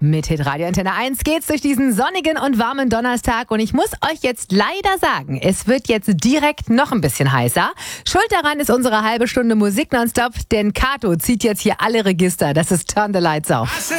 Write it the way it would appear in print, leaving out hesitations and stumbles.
Mit Hitradio Antenne 1 geht's durch diesen sonnigen und warmen Donnerstag und ich muss euch jetzt leider sagen, es wird jetzt direkt noch ein bisschen heißer. Schuld daran ist unsere halbe Stunde Musik nonstop, denn Kato zieht jetzt hier alle Register. Das ist Turn the Lights Off.